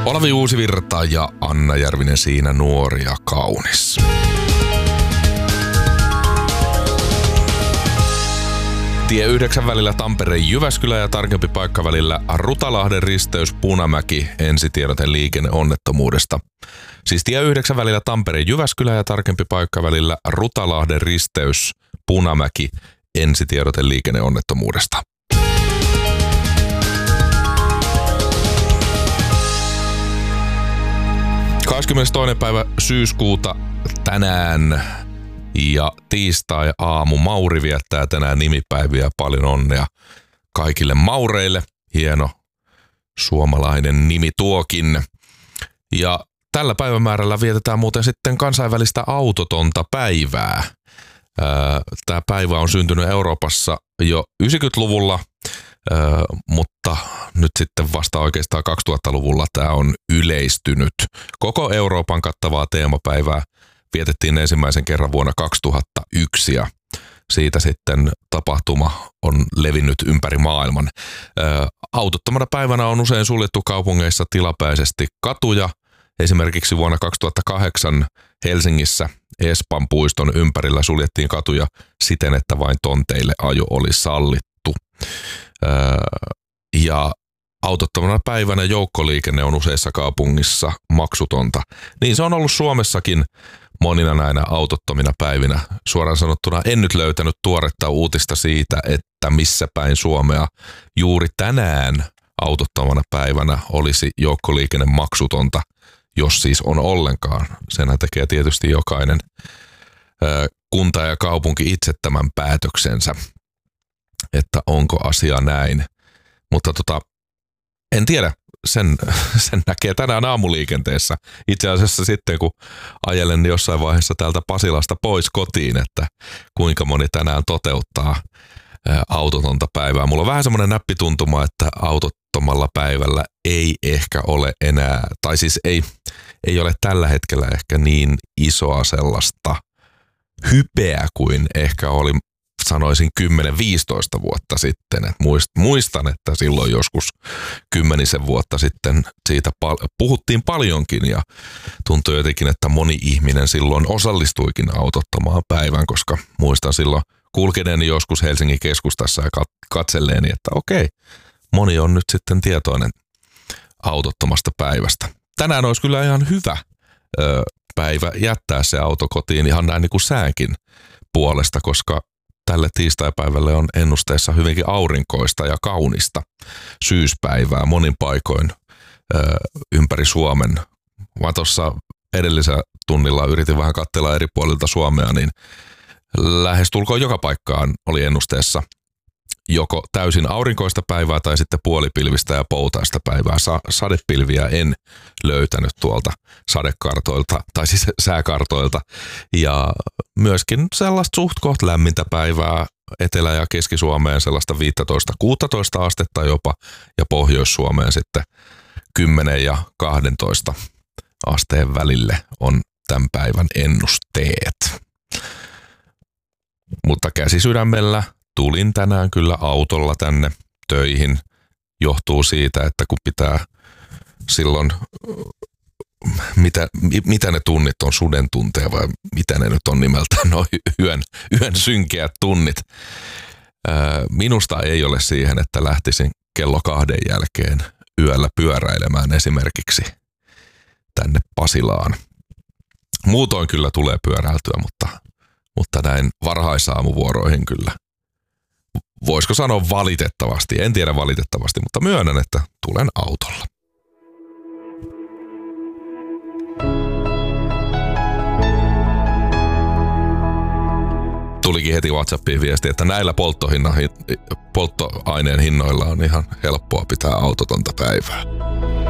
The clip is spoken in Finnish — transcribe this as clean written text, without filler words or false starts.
Olavi Uusivirta ja Anna Järvinen siinä nuori ja kaunis. Tie 9 välillä Tampere-Jyväskylä ja tarkempi paikka välillä Rutalahden risteys Punamäki, ensitiedote liikenneonnettomuudesta. Siis tie 9 välillä Tampere-Jyväskylä ja tarkempi paikka välillä Rutalahden risteys Punamäki, ensitiedote liikenneonnettomuudesta. Päivä syyskuuta tänään ja tiistai-aamu Mauri viettää tänään nimipäiviä. Paljon onnea kaikille Maureille. Hieno suomalainen nimi tuokin. Ja tällä päivämäärällä vietetään muuten sitten kansainvälistä autotonta päivää. Tämä päivä on syntynyt Euroopassa jo 90-luvulla, mutta nyt sitten vasta oikeastaan 2000-luvulla tämä on yleistynyt. Koko Euroopan kattavaa teemapäivää vietettiin ensimmäisen kerran vuonna 2001 ja siitä sitten tapahtuma on levinnyt ympäri maailman. Autottomana päivänä on usein suljettu kaupungeissa tilapäisesti katuja. Esimerkiksi vuonna 2008 Helsingissä Espan puiston ympärillä suljettiin katuja siten, että vain tonteille ajo oli sallittu. Ja autottomana päivänä joukkoliikenne on useissa kaupungissa maksutonta. Niin se on ollut Suomessakin monina näinä autottomina päivinä. Suoraan sanottuna en nyt löytänyt tuoretta uutista siitä, että missä päin Suomea juuri tänään autottomana päivänä olisi joukkoliikenne maksutonta, jos siis on ollenkaan. Senhän tekee tietysti jokainen kunta ja kaupunki itse tämän päätöksensä, että onko asia näin. Mutta en tiedä, sen näkee tänään aamuliikenteessä. Itse asiassa sitten kun ajelen jossain vaiheessa täältä Pasilasta pois kotiin, että kuinka moni tänään toteuttaa autotonta päivää. Mulla on vähän semmoinen näppituntuma, että autottomalla päivällä ei ehkä ole enää, tai siis ei ole tällä hetkellä ehkä niin isoa sellaista hypeä kuin ehkä oli, sanoisin 10-15 vuotta sitten. Et muistan, että silloin joskus 10 vuotta sitten siitä puhuttiin paljonkin ja tuntui jotenkin, että moni ihminen silloin osallistuikin autottomaan päivään, koska muistan silloin kulkeneeni joskus Helsingin keskustassa ja katselleeni, että okei, moni on nyt sitten tietoinen autottomasta päivästä. Tänään olisi kyllä ihan hyvä päivä jättää se auto kotiin ihan näin niin kuin säänkin puolesta, koska tälle tiistaipäivälle on ennusteessa hyvinkin aurinkoista ja kaunista syyspäivää monin paikoin ympäri Suomen. Mä tuossa edellisellä tunnilla yritin vähän katsella eri puolilta Suomea, niin lähestulkoon joka paikkaan oli ennusteessa joko täysin aurinkoista päivää tai sitten puolipilvistä ja poutaista päivää. Sadepilviä en löytänyt tuolta sadekartoilta, tai siis sääkartoilta. Ja myöskin sellaista suht koht lämmintä päivää Etelä- ja Keski-Suomeen sellaista 15-16 astetta jopa, ja Pohjois-Suomeen sitten 10 ja 12 asteen välille on tämän päivän ennusteet. Mutta käsi sydämellä tulin tänään kyllä autolla tänne töihin. Johtuu siitä, että kun pitää silloin, mitä ne tunnit on, suden tunteja vai mitä ne nyt on nimeltään, no yön synkeät tunnit. Minusta ei ole siihen, että lähtisin kello 2 jälkeen yöllä pyöräilemään esimerkiksi tänne Pasilaan. Muutoin kyllä tulee pyöräiltyä, mutta näin varhaisaamuvuoroihin kyllä. Voisiko sanoa valitettavasti? En tiedä valitettavasti, mutta myönnän, että tulen autolla. Tulikin heti WhatsAppiin viesti, että näillä polttoaineen hinnoilla on ihan helppoa pitää autotonta päivää.